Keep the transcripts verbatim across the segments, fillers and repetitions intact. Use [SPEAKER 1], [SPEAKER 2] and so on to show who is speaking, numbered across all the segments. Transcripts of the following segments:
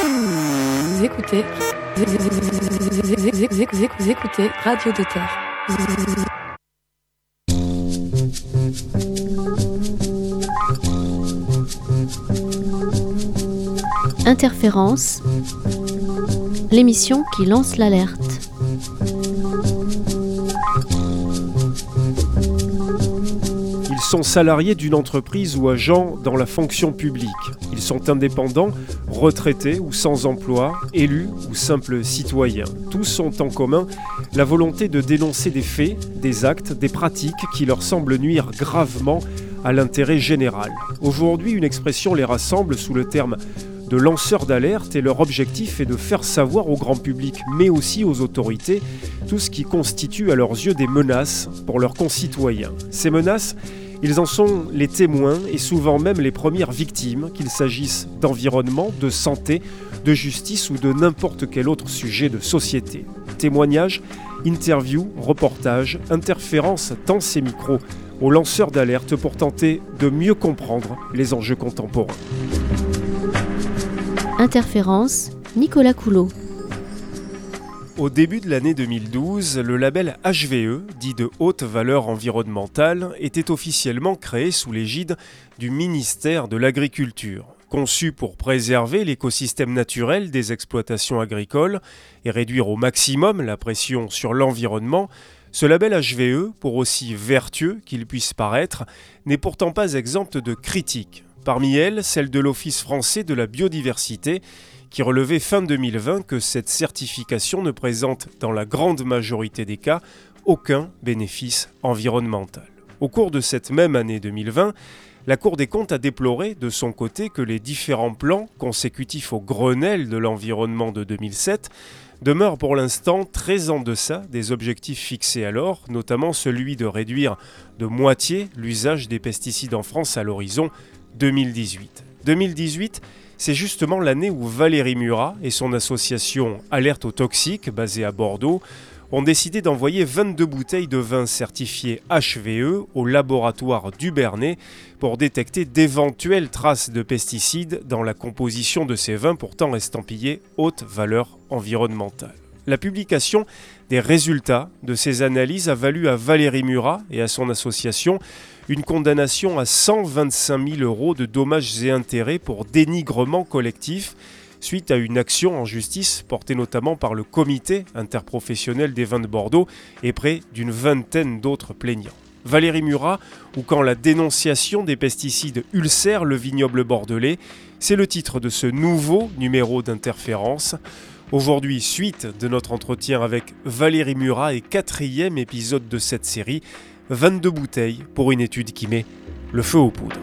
[SPEAKER 1] Vous écoutez, vous écoutez Radio de Terre.
[SPEAKER 2] Interférence, l'émission qui lance l'alerte.
[SPEAKER 3] Ils sont salariés d'une entreprise ou agents dans la fonction publique. Ils sont indépendants, retraités ou sans emploi, élus ou simples citoyens. Tous ont en commun la volonté de dénoncer des faits, des actes, des pratiques qui leur semblent nuire gravement à l'intérêt général. Aujourd'hui, une expression les rassemble sous le terme de lanceurs d'alerte et leur objectif est de faire savoir au grand public, mais aussi aux autorités, tout ce qui constitue à leurs yeux des menaces pour leurs concitoyens. Ces menaces, ils en sont les témoins et souvent même les premières victimes, qu'il s'agisse d'environnement, de santé, de justice ou de n'importe quel autre sujet de société. Témoignages, interviews, reportages, interférences tend ces micros aux lanceurs d'alerte pour tenter de mieux comprendre les enjeux contemporains.
[SPEAKER 2] Interférence, Nicolas Coulot.
[SPEAKER 3] Au début de l'année deux mille douze, le label H V E, dit de haute valeur environnementale, était officiellement créé sous l'égide du ministère de l'Agriculture. Conçu pour préserver l'écosystème naturel des exploitations agricoles et réduire au maximum la pression sur l'environnement, ce label H V E, pour aussi vertueux qu'il puisse paraître, n'est pourtant pas exempt de critiques. Parmi elles, celle de l'Office français de la biodiversité, qui relevait fin deux mille vingt que cette certification ne présente, dans la grande majorité des cas, aucun bénéfice environnemental. Au cours de cette même année deux mille vingt, la Cour des comptes a déploré de son côté que les différents plans consécutifs au Grenelle de l'environnement de deux mille sept demeurent pour l'instant très en deçà des objectifs fixés alors, notamment celui de réduire de moitié l'usage des pesticides en France à l'horizon deux mille dix-huit. deux mille dix-huit, c'est justement l'année où Valérie Murat et son association Alerte aux toxiques, basée à Bordeaux, ont décidé d'envoyer vingt-deux bouteilles de vin certifiées H V E au laboratoire du Bernay pour détecter d'éventuelles traces de pesticides dans la composition de ces vins pourtant estampillés haute valeur environnementale. La publication des résultats de ces analyses a valu à Valérie Murat et à son association une condamnation à cent vingt-cinq mille euros de dommages et intérêts pour dénigrement collectif suite à une action en justice portée notamment par le comité interprofessionnel des vins de Bordeaux et près d'une vingtaine d'autres plaignants. Valérie Murat, ou quand la dénonciation des pesticides ulcère le vignoble bordelais, c'est le titre de ce nouveau numéro d'Interférence. Aujourd'hui, suite de notre entretien avec Valérie Murat et quatrième épisode de cette série, vingt-deux bouteilles pour une étude qui met le feu aux poudres.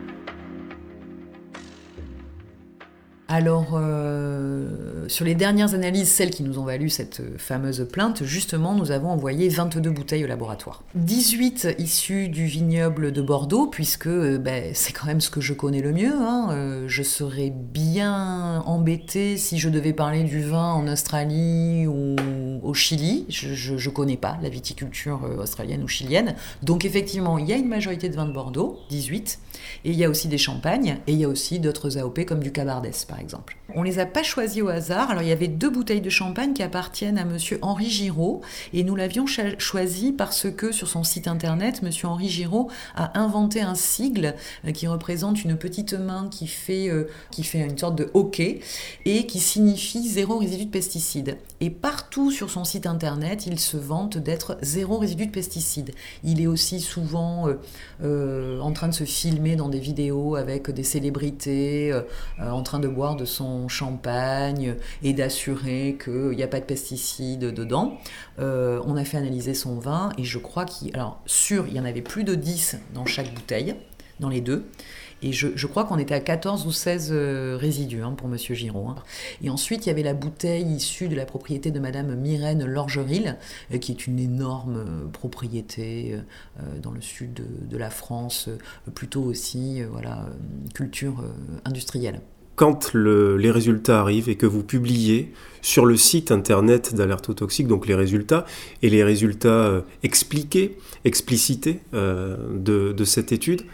[SPEAKER 4] Alors, euh, sur les dernières analyses, celles qui nous ont valu cette fameuse plainte, justement, nous avons envoyé vingt-deux bouteilles au laboratoire. dix-huit issues du vignoble de Bordeaux, puisque euh, ben, c'est quand même ce que je connais le mieux. Hein. Euh, je serais bien embêtée si je devais parler du vin en Australie ou au Chili. Je ne connais pas la viticulture australienne ou chilienne. Donc, effectivement, il y a une majorité de vins de Bordeaux, dix-huit, et il y a aussi des champagnes, et il y a aussi d'autres A O P comme du Cabardès, par exemple. On les a pas choisis au hasard. Alors, il y avait deux bouteilles de champagne qui appartiennent à monsieur Henri Giraud, et nous l'avions cha- choisi parce que sur son site internet, monsieur Henri Giraud a inventé un sigle euh, qui représente une petite main qui fait, euh, qui fait une sorte de hockey et qui signifie zéro résidu de pesticides. Et partout sur son site internet, il se vante d'être zéro résidu de pesticides. Il est aussi souvent euh, euh, en train de se filmer dans des vidéos avec des célébrités euh, euh, en train de boire de son champagne et d'assurer qu'il n'y a pas de pesticides dedans. Euh, on a fait analyser son vin et je crois qu'il... Alors, sûr, il y en avait plus de dix dans chaque bouteille, dans les deux. Et je, je crois qu'on était à quatorze ou seize euh, résidus hein, pour monsieur Giraud. Hein. Et ensuite, il y avait la bouteille issue de la propriété de madame Myrène Lorgeril, euh, qui est une énorme euh, propriété euh, dans le sud de, de la France, euh, plutôt aussi euh, voilà, euh, culture euh, industrielle.
[SPEAKER 3] Quand le, les résultats arrivent et que vous publiez sur le site internet d'Alerte aux toxiques, donc les résultats, et les résultats euh, expliqués, explicités euh, de, de cette étude,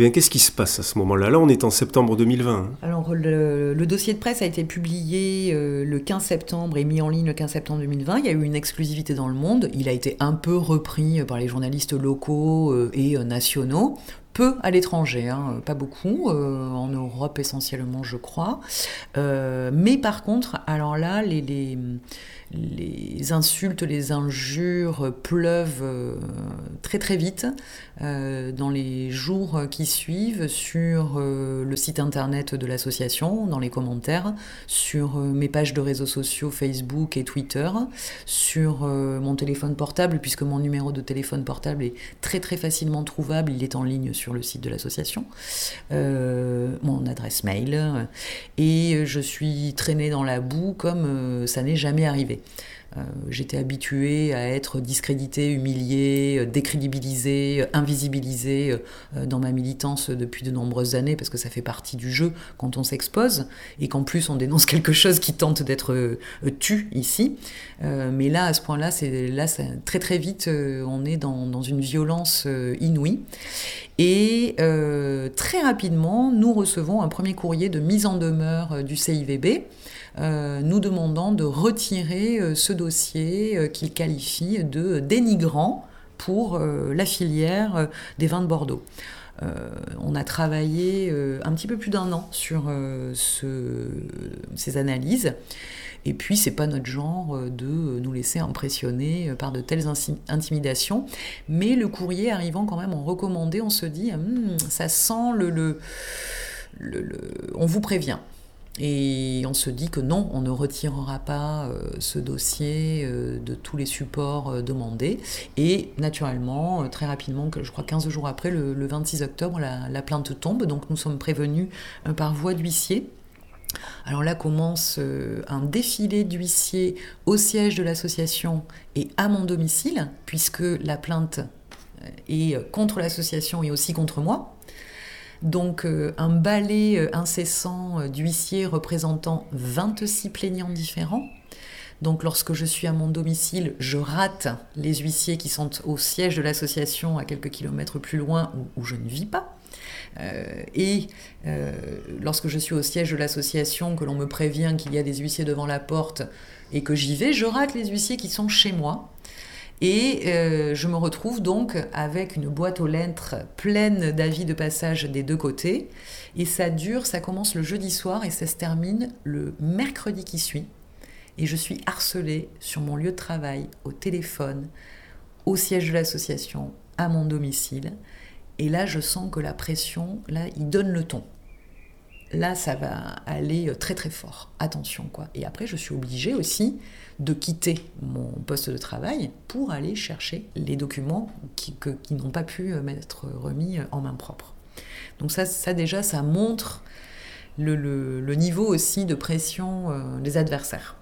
[SPEAKER 3] Eh bien, qu'est-ce qui se passe à ce moment-là ? Là, on est en septembre deux mille vingt. Hein.
[SPEAKER 4] Alors, le, le dossier de presse a été publié euh, le quinze septembre et mis en ligne le quinze septembre deux mille vingt. Il y a eu une exclusivité dans Le Monde. Il a été un peu repris par les journalistes locaux euh, et euh, nationaux. Peu à l'étranger, hein, pas beaucoup, euh, en Europe essentiellement, je crois. Euh, mais par contre, alors là, les, les, les insultes, les injures pleuvent euh, très très vite euh, dans les jours qui suivent sur euh, le site internet de l'association, dans les commentaires, sur euh, mes pages de réseaux sociaux Facebook et Twitter, sur euh, mon téléphone portable, puisque mon numéro de téléphone portable est très très facilement trouvable, il est en ligne sur le site de l'association, euh, mon adresse mail, et je suis traînée dans la boue comme euh, ça n'est jamais arrivé. Euh, j'étais habituée à être discréditée, humiliée, décrédibilisée, invisibilisée euh, dans ma militance depuis de nombreuses années, parce que ça fait partie du jeu quand on s'expose, et qu'en plus on dénonce quelque chose qui tente d'être euh, tu ici. Euh, mais là, à ce point-là, c'est, là ça, très très vite, euh, on est dans, dans une violence euh, inouïe. Et euh, très rapidement, nous recevons un premier courrier de mise en demeure euh, du C I V B, Euh, nous demandant de retirer euh, ce dossier euh, qu'il qualifie de dénigrant pour euh, la filière euh, des vins de Bordeaux. Euh, on a travaillé euh, un petit peu plus d'un an sur euh, ce, ces analyses. Et puis, c'est pas notre genre de nous laisser impressionner par de telles intimidations. Mais le courrier arrivant quand même en recommandé, on se dit, hm, ça sent le, le, le, le... On vous prévient. Et on se dit que non, on ne retirera pas euh, ce dossier euh, de tous les supports euh, demandés. Et naturellement, euh, très rapidement, je crois quinze jours après, le, le vingt-six octobre, la, la plainte tombe. Donc nous sommes prévenus euh, par voie d'huissier. Alors là commence euh, un défilé d'huissiers au siège de l'association et à mon domicile, puisque la plainte est contre l'association et aussi contre moi. Donc euh, un balai euh, incessant euh, d'huissiers représentant vingt-six plaignants différents. Donc lorsque je suis à mon domicile, je rate les huissiers qui sont au siège de l'association à quelques kilomètres plus loin où, où je ne vis pas. Euh, et euh, lorsque je suis au siège de l'association, que l'on me prévient qu'il y a des huissiers devant la porte et que j'y vais, je rate les huissiers qui sont chez moi. Et euh, je me retrouve donc avec une boîte aux lettres pleine d'avis de passage des deux côtés. Et ça dure, ça commence le jeudi soir et ça se termine le mercredi qui suit. Et je suis harcelée sur mon lieu de travail, au téléphone, au siège de l'association, à mon domicile. Et là, je sens que la pression, là, il donne le ton. Là, ça va aller très très fort. Attention, quoi. Et après, je suis obligée aussi de quitter mon poste de travail pour aller chercher les documents qui, que, qui n'ont pas pu m'être remis en main propre. Donc ça, ça déjà, ça montre le, le, le niveau aussi de pression euh, des adversaires.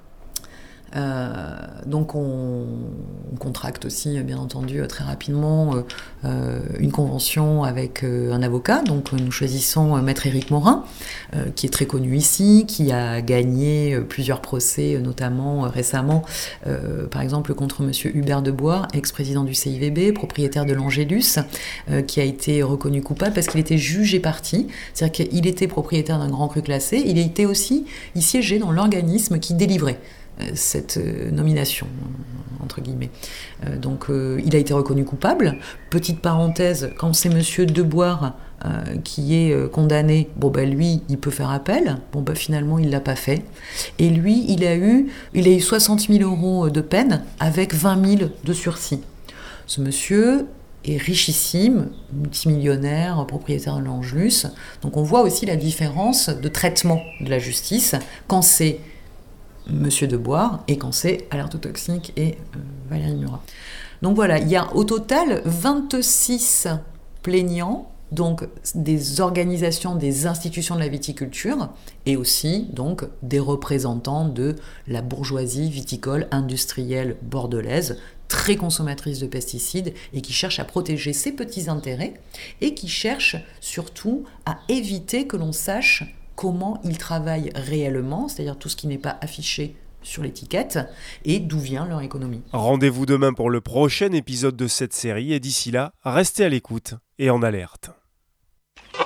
[SPEAKER 4] Euh, donc on, on contracte aussi bien entendu très rapidement euh, une convention avec euh, un avocat. Donc nous choisissons euh, maître Éric Morin, euh, qui est très connu ici, qui a gagné euh, plusieurs procès, euh, notamment euh, récemment euh, par exemple contre monsieur Hubert Debois, ex-président du C I V B, propriétaire de l'Angélus, euh, qui a été reconnu coupable parce qu'il était juge et partie, c'est-à-dire qu'il était propriétaire d'un grand cru classé, il était aussi, il siégeait dans l'organisme qui délivrait cette nomination, entre guillemets. Euh, donc euh, il a été reconnu coupable. Petite parenthèse, quand c'est monsieur Debois euh, qui est euh, condamné, bon ben lui, il peut faire appel. Bon ben finalement, il l'a pas fait. Et lui, il a eu, il a eu soixante mille euros de peine avec vingt mille de sursis. Ce monsieur est richissime, multimillionnaire, propriétaire de l'Angelus. Donc on voit aussi la différence de traitement de la justice quand c'est Monsieur Debois, et quand c'est Alerte Toxique et euh, Valérie Murat. Donc voilà, il y a au total vingt-six plaignants, donc des organisations, des institutions de la viticulture, et aussi donc des représentants de la bourgeoisie viticole industrielle bordelaise, très consommatrice de pesticides, et qui cherche à protéger ses petits intérêts, et qui cherche surtout à éviter que l'on sache comment ils travaillent réellement, c'est-à-dire tout ce qui n'est pas affiché sur l'étiquette, et d'où vient leur économie.
[SPEAKER 3] Rendez-vous demain pour le prochain épisode de cette série, et d'ici là, restez à l'écoute et en alerte.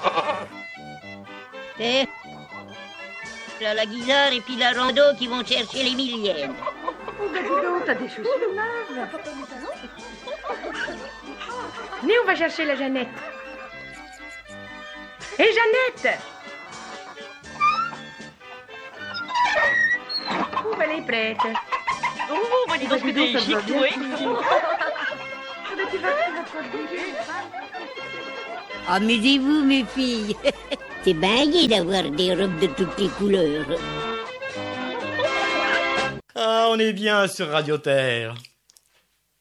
[SPEAKER 5] Et là, la guisarde et puis la rando qui vont chercher les millièmes.
[SPEAKER 6] Oh, bah dis donc, t'as des chaussures neuves. Venez, on va chercher la Jeannette. Hé, Jeannette! Oh, elle est prête.
[SPEAKER 5] Oh, bah dis donc, ce que t'es chic, oui. Amusez-vous, mes filles. C'est bien gai d'avoir des robes de toutes les couleurs.
[SPEAKER 7] Ah, on est bien sur Radio Terre.